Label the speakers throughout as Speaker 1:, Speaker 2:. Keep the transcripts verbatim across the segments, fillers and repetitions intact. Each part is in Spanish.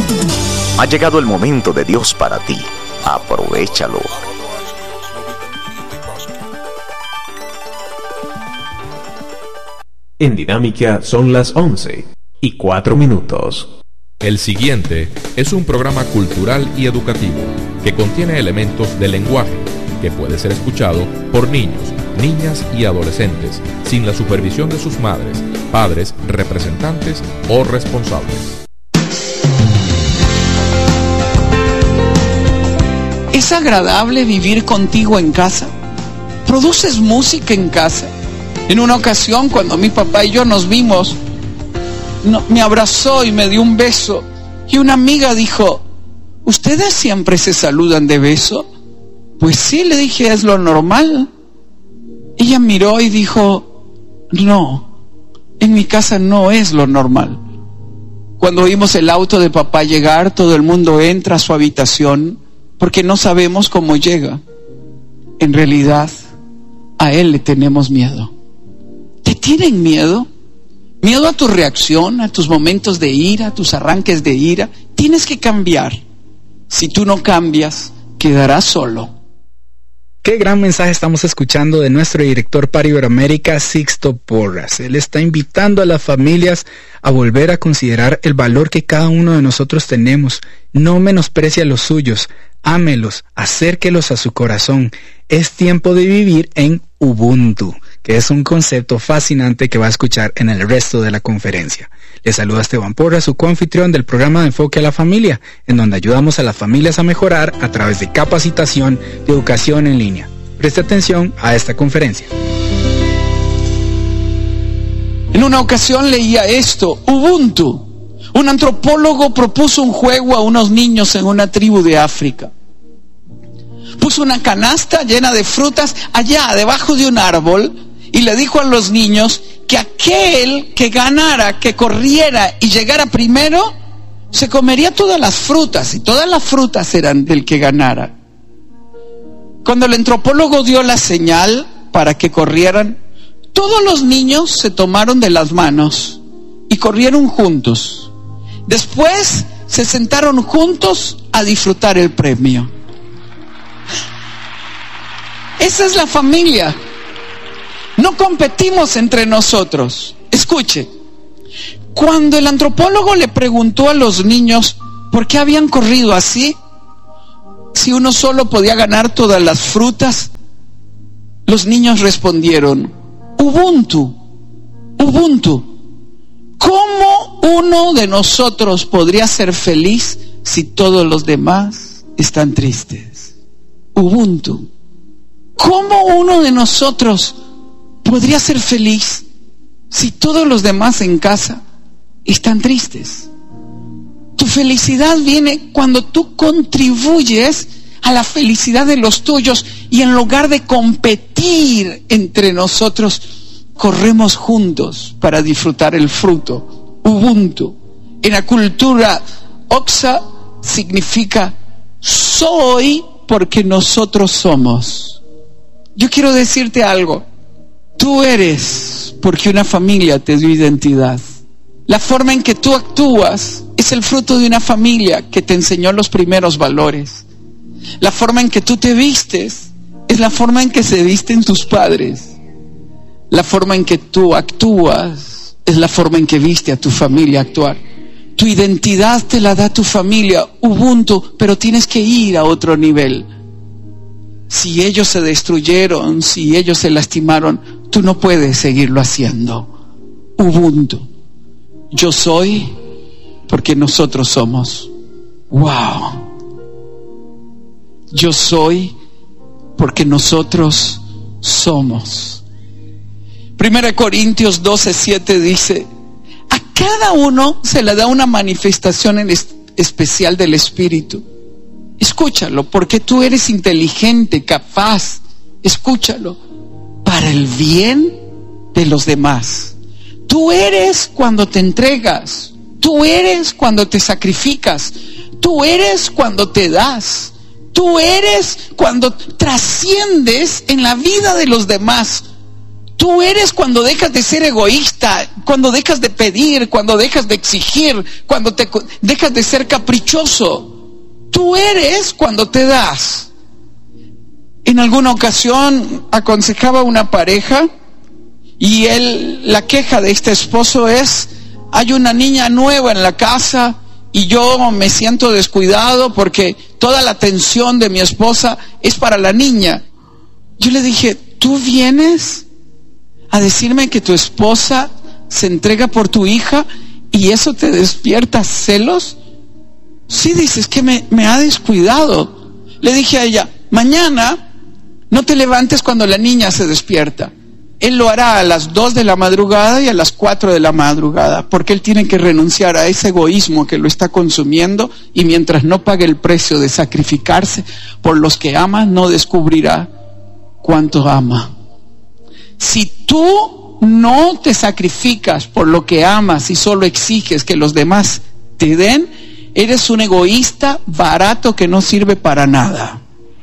Speaker 1: Ha llegado el momento de Dios para ti. Aprovéchalo.
Speaker 2: En Dinámica son las once y cuatro minutos.
Speaker 3: El siguiente es un programa cultural y educativo que contiene elementos de lenguaje que puede ser escuchado por niños, niñas y adolescentes sin la supervisión de sus madres, padres, representantes o responsables.
Speaker 4: ¿Es agradable vivir contigo en casa? ¿Produces música en casa? En una ocasión, cuando mi papá y yo nos vimos, no, me abrazó y me dio un beso. Y una amiga dijo, ¿ustedes siempre se saludan de beso? Pues sí, le dije, es lo normal. Ella miró y dijo, no, en mi casa no es lo normal. Cuando oímos el auto de papá llegar, todo el mundo entra a su habitación porque no sabemos cómo llega. En realidad, a él le tenemos miedo. ¿Te tienen miedo? Miedo a tu reacción, a tus momentos de ira, a tus arranques de ira. Tienes que cambiar. Si tú no cambias, quedarás solo.
Speaker 5: Qué gran mensaje estamos escuchando de nuestro director para Iberoamérica, Sixto Porras. Él está invitando a las familias a volver a considerar el valor que cada uno de nosotros tenemos. No menosprecie a los suyos, ámelos, acérquelos a su corazón. Es tiempo de vivir en Ubuntu, que es un concepto fascinante que va a escuchar en el resto de la conferencia. Les saluda Esteban Porras, su coanfitrión del programa de Enfoque a la Familia, en donde ayudamos a las familias a mejorar a través de capacitación de educación en línea. Preste atención a esta conferencia.
Speaker 4: En una ocasión leía esto, Ubuntu. Un antropólogo propuso un juego a unos niños en una tribu de África. Puso una canasta llena de frutas allá debajo de un árbol y le dijo a los niños que aquel que ganara, que corriera y llegara primero, se comería todas las frutas, y todas las frutas eran del que ganara. Cuando el antropólogo dio la señal para que corrieran, todos los niños se tomaron de las manos y corrieron juntos. Después se sentaron juntos a disfrutar el premio. Esa es la familia. No competimos entre nosotros. Escuche, cuando el antropólogo le preguntó a los niños por qué habían corrido así, si uno solo podía ganar todas las frutas, los niños respondieron, Ubuntu, Ubuntu. ¿Cómo uno de nosotros podría ser feliz si todos los demás están tristes? Ubuntu. ¿Cómo uno de nosotros podría ser feliz si todos los demás en casa están tristes? Tu felicidad viene cuando tú contribuyes a la felicidad de los tuyos y en lugar de competir entre nosotros, corremos juntos para disfrutar el fruto. Ubuntu. En la cultura Oxa significa soy porque nosotros somos. Yo quiero decirte algo. Tú eres porque una familia te dio identidad. La forma en que tú actúas es el fruto de una familia que te enseñó los primeros valores. La forma en que tú te vistes es la forma en que se visten tus padres. La forma en que tú actúas es la forma en que viste a tu familia actuar. Tu identidad te la da tu familia, Ubuntu, pero tienes que ir a otro nivel. Si ellos se destruyeron, si ellos se lastimaron, tú no puedes seguirlo haciendo. Ubuntu. Yo soy porque nosotros somos. Wow. Yo soy porque nosotros somos. Primera Corintios doce siete dice, a cada uno se le da una manifestación en es- especial del Espíritu. Escúchalo, porque tú eres inteligente, capaz. Escúchalo, para el bien de los demás. Tú eres cuando te entregas. Tú eres cuando te sacrificas. Tú eres cuando te das. Tú eres cuando trasciendes en la vida de los demás. Tú eres cuando dejas de ser egoísta, cuando dejas de pedir, cuando dejas de exigir, cuando te dejas de ser caprichoso. Tú eres cuando te das. En alguna ocasión aconsejaba a una pareja y él, la queja de este esposo es: hay una niña nueva en la casa y yo me siento descuidado porque toda la atención de mi esposa es para la niña. Yo le dije: ¿tú vienes a decirme que tu esposa se entrega por tu hija y eso te despierta celos? Sí, dices que me, me ha descuidado. Le dije a ella: mañana no te levantes cuando la niña se despierta. Él lo hará a las dos de la madrugada y a las cuatro de la madrugada, porque él tiene que renunciar a ese egoísmo que lo está consumiendo, y mientras no pague el precio de sacrificarse por los que ama, no descubrirá cuánto ama. Si tú no te sacrificas por lo que amas y solo exiges que los demás te den, eres un egoísta barato que no sirve para nada.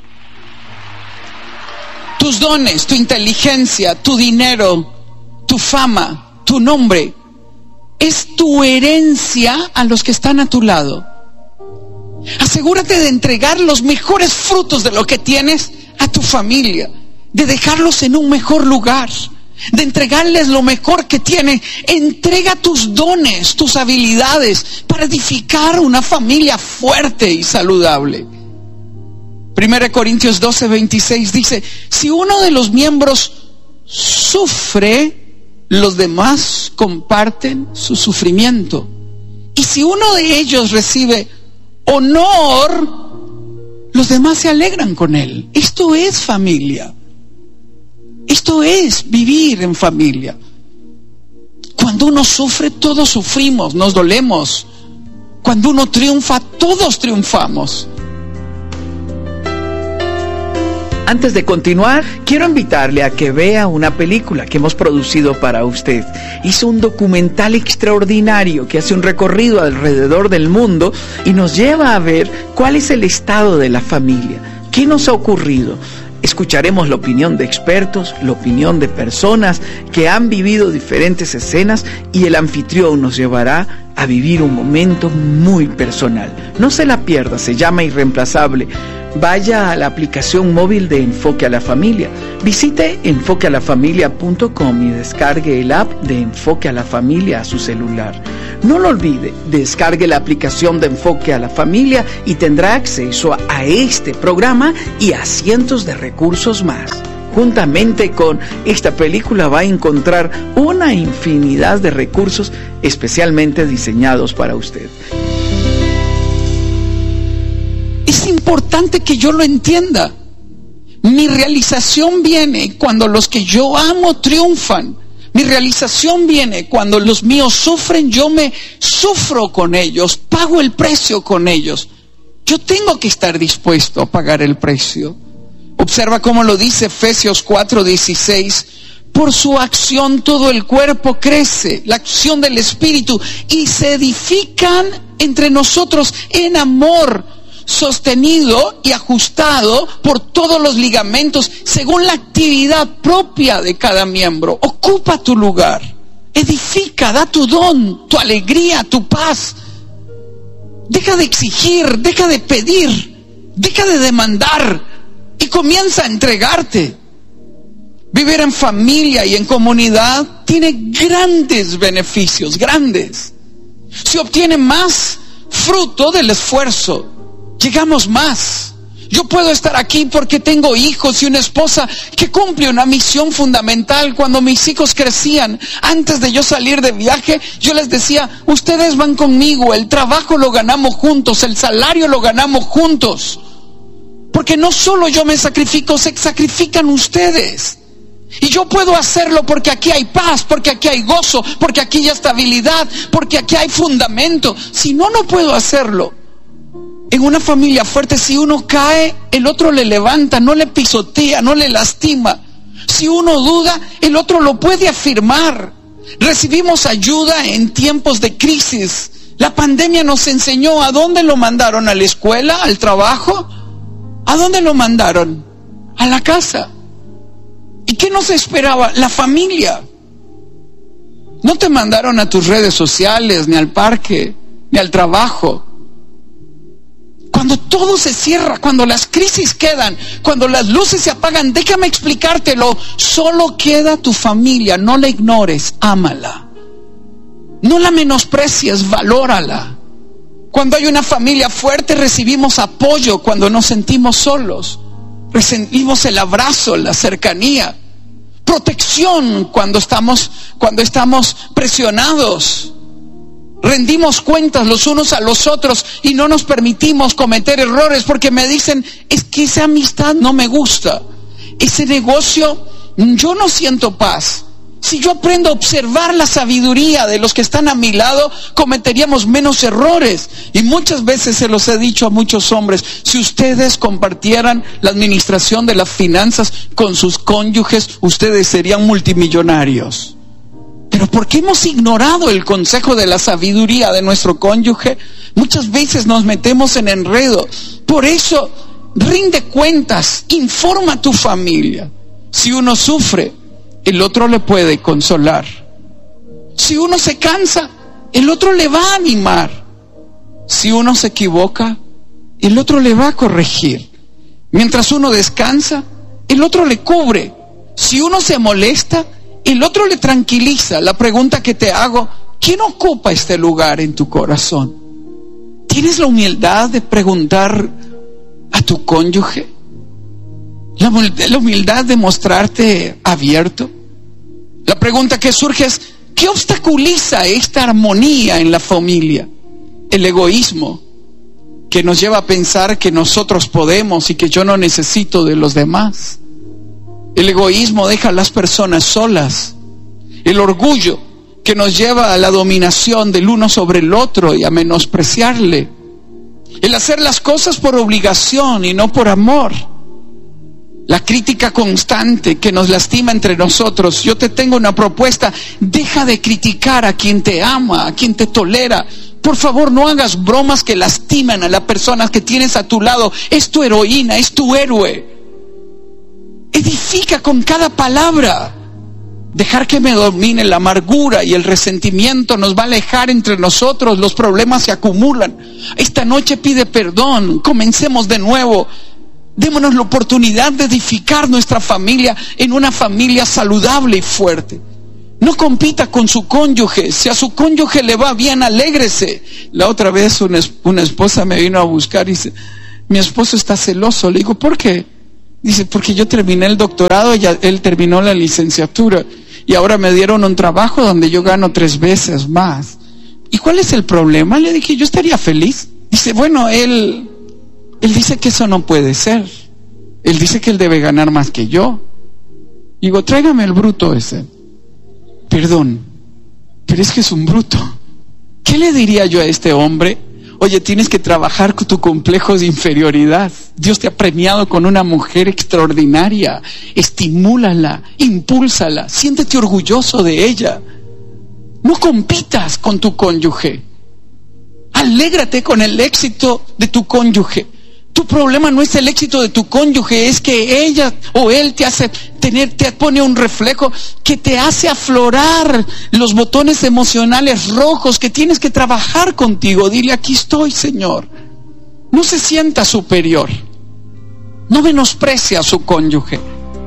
Speaker 4: Tus dones, tu inteligencia, tu dinero, tu fama, tu nombre, es tu herencia a los que están a tu lado. Asegúrate de entregar los mejores frutos de lo que tienes a tu familia, de dejarlos en un mejor lugar, de entregarles lo mejor que tienen. Entrega tus dones, tus habilidades para edificar una familia fuerte y saludable. Primera Corintios doce, veintiséis dice: si uno de los miembros sufre, los demás comparten su sufrimiento. Y si uno de ellos recibe honor, los demás se alegran con él. Esto es familia. Esto es vivir en familia. Cuando uno sufre, todos sufrimos, nos dolemos. Cuando uno triunfa, todos triunfamos. Antes de continuar, quiero invitarle a que vea una película que hemos producido para usted. Hizo un documental extraordinario que hace un recorrido alrededor del mundo y nos lleva a ver cuál es el estado de la familia, qué nos ha ocurrido. Escucharemos la opinión de expertos, la opinión de personas que han vivido diferentes escenas, y el anfitrión nos llevará a vivir un momento muy personal. No se la pierda, se llama Irreemplazable. Vaya a la aplicación móvil de Enfoque a la Familia. Visite enfoque a la familia punto com y descargue el app de Enfoque a la Familia a su celular. No lo olvide, descargue la aplicación de Enfoque a la Familia y tendrá acceso a, a este programa y a cientos de recursos más. Juntamente con esta película va a encontrar una infinidad de recursos especialmente diseñados para usted. Es importante que yo lo entienda. Mi realización viene cuando los que yo amo triunfan. Mi realización viene cuando los míos sufren, yo me sufro con ellos, pago el precio con ellos. Yo tengo que estar dispuesto a pagar el precio. Observa cómo lo dice Efesios cuatro dieciséis. Por su acción todo el cuerpo crece, la acción del Espíritu, y se edifican entre nosotros en amor, sostenido y ajustado por todos los ligamentos según la actividad propia de cada miembro. Ocupa tu lugar, edifica, da tu don, tu alegría, tu paz. Deja de exigir, deja de pedir, deja de demandar y comienza a entregarte. Vivir en familia y en comunidad tiene grandes beneficios, grandes. Se obtiene más fruto del esfuerzo. Llegamos más. Yo puedo estar aquí porque tengo hijos y una esposa que cumple una misión fundamental. Cuando mis hijos crecían, antes de yo salir de viaje, yo les decía: ustedes van conmigo, el trabajo lo ganamos juntos, el salario lo ganamos juntos. Porque no solo yo me sacrifico, se sacrifican ustedes. Y yo puedo hacerlo porque aquí hay paz, porque aquí hay gozo, porque aquí hay estabilidad, porque aquí hay fundamento. Si no, no puedo hacerlo. En una familia fuerte, si uno cae, el otro le levanta, no le pisotea, no le lastima. Si uno duda, el otro lo puede afirmar. Recibimos ayuda en tiempos de crisis. La pandemia nos enseñó a dónde lo mandaron: a la escuela, al trabajo. ¿A dónde lo mandaron? A la casa. Y ¿Y qué nos esperaba? La familia. No te mandaron a tus redes sociales, ni al parque, ni al trabajo. Cuando todo se cierra, cuando las crisis quedan, cuando las luces se apagan, déjame explicártelo, solo queda tu familia. No la ignores, ámala. No la menosprecies, valórala. Cuando hay una familia fuerte, recibimos apoyo cuando nos sentimos solos. Recibimos el abrazo, la cercanía, protección cuando estamos, cuando estamos presionados. Rendimos cuentas los unos a los otros y no nos permitimos cometer errores porque me dicen, es que esa amistad no me gusta, ese negocio, yo no siento paz. Si yo aprendo a observar la sabiduría de los que están a mi lado, cometeríamos menos errores. Y muchas veces se los he dicho a muchos hombres, si ustedes compartieran la administración de las finanzas con sus cónyuges, ustedes serían multimillonarios. Pero ¿por qué hemos ignorado el consejo de la sabiduría de nuestro cónyuge? Muchas veces nos metemos en enredo. Por eso, rinde cuentas, informa a tu familia. Si uno sufre, el otro le puede consolar. Si uno se cansa, el otro le va a animar. Si uno se equivoca, el otro le va a corregir. Mientras uno descansa, el otro le cubre. Si uno se molesta, el otro le tranquiliza. La pregunta que te hago, ¿quién ocupa este lugar en tu corazón? ¿Tienes la humildad de preguntar a tu cónyuge? La, la humildad de mostrarte abierto. La pregunta que surge es, ¿qué obstaculiza esta armonía en la familia? El egoísmo, que nos lleva a pensar que nosotros podemos y que yo no necesito de los demás. El egoísmo deja a las personas solas. El orgullo, que nos lleva a la dominación del uno sobre el otro y a menospreciarle. El hacer las cosas por obligación y no por amor. La crítica constante que nos lastima entre nosotros. Yo te tengo una propuesta, deja de criticar a quien te ama, a quien te tolera. Por favor, no hagas bromas que lastiman a las personas que tienes a tu lado. Es tu heroína, es tu héroe. Edifica con cada palabra. Dejar que me domine la amargura y el resentimiento nos va a alejar entre nosotros. Los problemas se acumulan. Esta noche pide perdón. Comencemos de nuevo. Démonos la oportunidad de edificar nuestra familia en una familia saludable y fuerte. No compita con su cónyuge. Si a su cónyuge le va bien, alégrese. La otra vez una, una esposa me vino a buscar y dice, mi esposo está celoso. Le digo, ¿por qué? Dice, porque yo terminé el doctorado y ya él terminó la licenciatura. Y ahora me dieron un trabajo donde yo gano tres veces más. ¿Y cuál es el problema? Le dije, yo estaría feliz. Dice, bueno, él... Él dice que eso no puede ser. Él dice que él debe ganar más que yo. Digo, tráigame el bruto ese. Perdón, pero es que es un bruto. ¿Qué le diría yo a este hombre? Oye, tienes que trabajar con tu complejo de inferioridad. Dios te ha premiado con una mujer extraordinaria. Estimúlala, impúlsala, siéntete orgulloso de ella. No compitas con tu cónyuge. Alégrate con el éxito de tu cónyuge. Tu problema no es el éxito de tu cónyuge, es que ella o él te hace tener, te pone un reflejo que te hace aflorar los botones emocionales rojos que tienes que trabajar contigo. Dile, aquí estoy, Señor. No se sienta superior. No menosprecia a su cónyuge.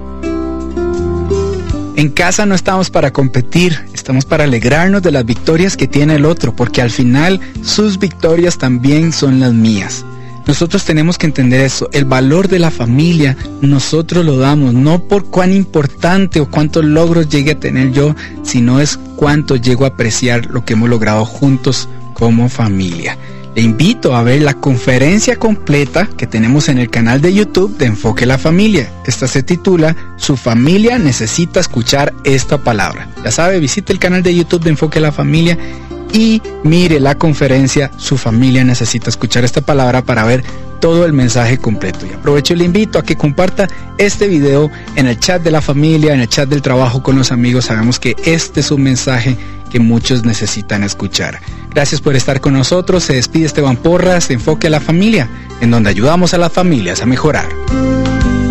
Speaker 5: En casa no estamos para competir, estamos para alegrarnos de las victorias que tiene el otro, porque al final sus victorias también son las mías. Nosotros tenemos que entender eso, el valor de la familia nosotros lo damos, no por cuán importante o cuántos logros llegue a tener yo, sino es cuánto llego a apreciar lo que hemos logrado juntos como familia. Le invito a ver la conferencia completa que tenemos en el canal de YouTube de Enfoque la Familia. Esta se titula Su familia necesita escuchar esta palabra. Ya sabe, visite el canal de YouTube de Enfoque la Familia y mire la conferencia Su familia necesita escuchar esta palabra para ver todo el mensaje completo. Y aprovecho y le invito a que comparta este video en el chat de la familia, en el chat del trabajo con los amigos. Sabemos que este es un mensaje que muchos necesitan escuchar. Gracias por estar con nosotros. Se despide Esteban Porras de Enfoque a la Familia, en donde ayudamos a las familias a mejorar.